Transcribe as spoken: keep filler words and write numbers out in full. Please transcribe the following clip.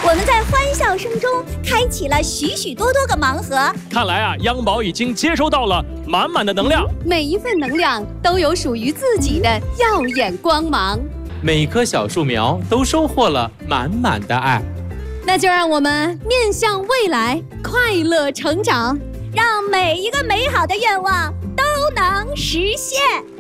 我们在欢笑声中开启了许许多多个盲盒。 看来啊，央宝已经接收到了满满的能量， 每一份能量都有属于自己的耀眼光芒， 每棵小树苗都收获了满满的爱。 那就让我们面向未来，快乐成长， 让每一个美好的愿望都能实现。